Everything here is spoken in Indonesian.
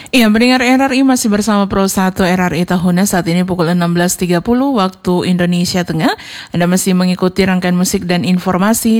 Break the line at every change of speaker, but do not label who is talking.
Iya, pendengar RRI masih bersama Pro 1 RRI Tahuna saat ini pukul 16.30 waktu Indonesia Tengah. Anda masih mengikuti rangkaian musik dan informasi